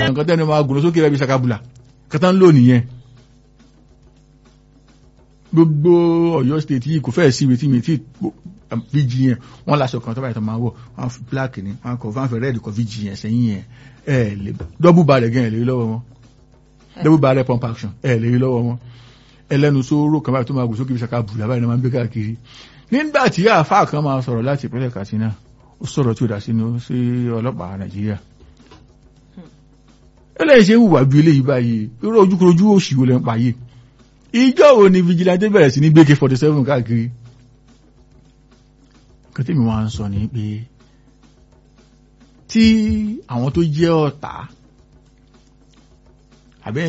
nǹkan tẹ́ni máa gùn sókè rẹ̀ bí sakabula kẹta ń lò nìyẹn gbogbo Ọ̀yọ́ state yìí kò fẹ́ sí ibi tí mi ti VGN wọ́n láṣọ kan tó báyìí tó máa wọ̀ wọ́n fi black ní wọ́n kọ̀ wọ́n fẹ́ red kọ VGN sẹ́yìn yẹn lè double barrel gan lè rí lọ́wọ́ wọn double barrel pump action lè rí lọ́wọ́ wọn ẹlẹ́nu sóró kan báyìí tó máa gùn sókè bí sakabula báyìí ni wọ́n máa ń gbé káàkiri nígbà tí àáfàá kan máa sọ̀rọ̀ láti ìpínlẹ̀ Katsina ó sọ̀rọ̀ tí ó dá sínú sí ọlọ́pàá Nàìjíríà ẹlẹ́yìn ṣe wùwà bí eléyìí báyìí irú ojúkorojú òṣìwò lẹ́ ń payé ìjọ́ wo ni vigilante bẹ̀rẹ̀ sí ní gbé AK-47 káàkiri kan tí mi wá ń sọ ní pé tí àwọn tó jẹ́ ọ̀tá